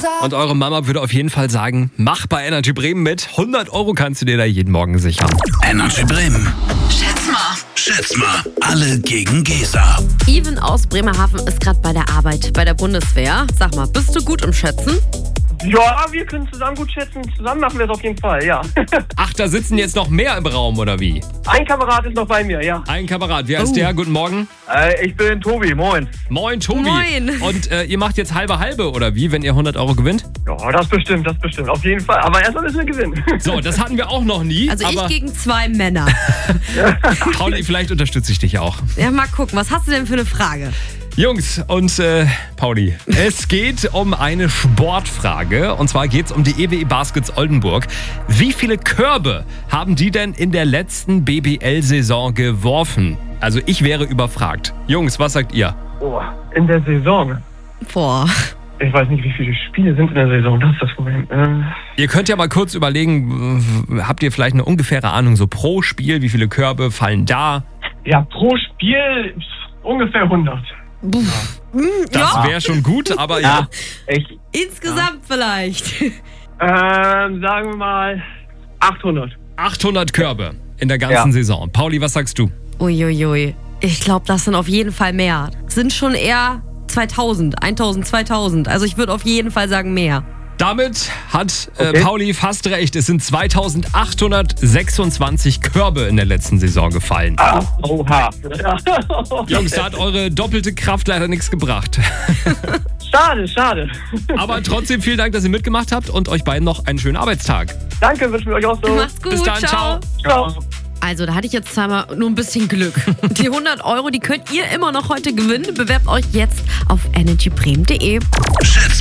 Und eure Mama würde auf jeden Fall sagen, mach bei Energy Bremen mit. 100 € kannst du dir da jeden Morgen sichern. Energy Bremen. Schätz mal. Alle gegen Gesa. Even aus Bremerhaven ist gerade bei der Arbeit bei der Bundeswehr. Sag mal, bist du gut im Schätzen? Ja, wir können zusammen gut schätzen. Zusammen machen wir es auf jeden Fall, ja. Ach, da sitzen jetzt noch mehr im Raum, oder wie? Ein Kamerad ist noch bei mir, ja. Ein Kamerad, wer ist der? Guten Morgen. Ich bin Tobi, moin. Moin, Tobi. Moin. Und ihr macht jetzt halbe, oder wie, wenn ihr 100 € gewinnt? Ja, das bestimmt, auf jeden Fall. Aber erstmal müssen wir gewinnen. So, das hatten wir auch noch nie. Also ich aber gegen 2 Männer. Pauli, vielleicht unterstütze ich dich auch. Ja, mal gucken, was hast du denn für eine Frage? Jungs und Pauli, es geht um eine Sportfrage. Und zwar geht es um die EWE Baskets Oldenburg. Wie viele Körbe haben die denn in der letzten BBL-Saison geworfen? Also ich wäre überfragt. Jungs, was sagt ihr? Oh, in der Saison. Boah. Ich weiß nicht, wie viele Spiele sind in der Saison. Das ist das Problem. Ihr könnt ja mal kurz überlegen, habt ihr vielleicht eine ungefähre Ahnung, so pro Spiel, wie viele Körbe fallen da? Ja, pro Spiel ungefähr 100. Das wäre schon gut, aber ja. Echt? Insgesamt vielleicht. Sagen wir mal 800. 800 Körbe in der ganzen Saison. Pauli, was sagst du? Uiuiui. Ich glaube, das sind auf jeden Fall mehr. Sind schon eher 2000, 2000. Also ich würde auf jeden Fall sagen mehr. Damit hat Pauli fast recht. Es sind 2826 Körbe in der letzten Saison gefallen. Oha. Jungs, da hat eure doppelte Kraft leider nichts gebracht. Schade. Aber trotzdem vielen Dank, dass ihr mitgemacht habt und euch beiden noch einen schönen Arbeitstag. Danke, wünschen wir euch auch so. Macht's gut, Bis dann, ciao. Ciao. Also, da hatte ich jetzt zweimal nur ein bisschen Glück. Die 100 €, die könnt ihr immer noch heute gewinnen. Bewerbt euch jetzt auf energybremen.de.